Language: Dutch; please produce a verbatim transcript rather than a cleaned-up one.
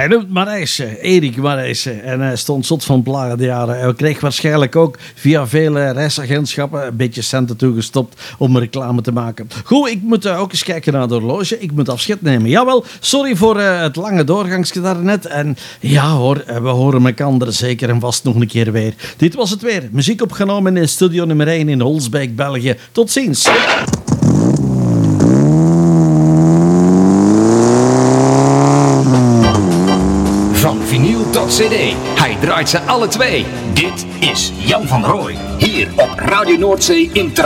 Hij noemt Marijsen, Erik Marijsen. En hij stond zot van platenjaren. Hij kreeg waarschijnlijk ook via vele reisagentschappen een beetje centen toegestopt om reclame te maken. Goed, ik moet uh, ook eens kijken naar de horloge. Ik moet afscheid nemen. Jawel, sorry voor uh, het lange doorgangsje daarnet. En ja hoor, we horen elkaar zeker en vast nog een keer weer. Dit was het weer. Muziek opgenomen in studio nummer één in Holsbeek, België. Tot ziens. Van vinyl tot cd, hij draait ze alle twee. Dit is Jan van Rooij, hier op Radio Noordzee in